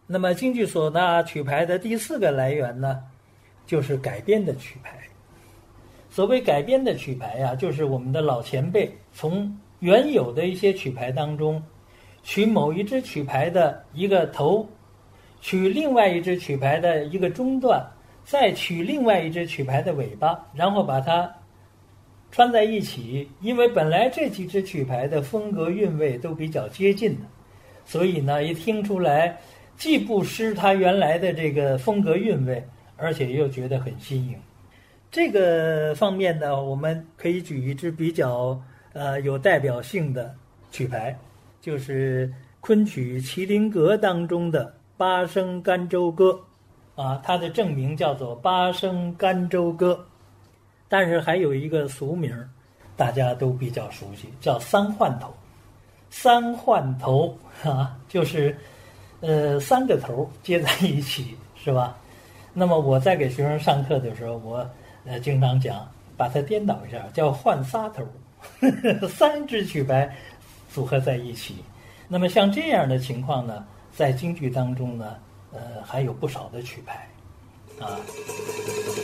那么京剧唢呐曲牌的第4个来源呢，就是改编的曲牌。所谓改编的曲牌啊，就是我们的老前辈从原有的一些曲牌当中，取某一支曲牌的一个头，取另外一支曲牌的一个中段，再取另外一支曲牌的尾巴，然后把它穿在一起。因为本来这几支曲牌的风格韵味都比较接近的，所以呢，一听出来既不失它原来的这个风格韵味，而且又觉得很新颖。这个方面呢，我们可以举一支比较有代表性的曲牌，就是昆曲《麒麟阁》当中的八声甘州歌啊，它的正名叫做八声甘州歌，但是还有一个俗名大家都比较熟悉，叫三换头。三换头啊，就是3个头接在一起，是吧？那么我在给学生上课的时候，我经常讲，把它颠倒一下，叫换仨头，3支曲牌组合在一起。那么像这样的情况呢，在京剧当中呢，还有不少的曲牌啊。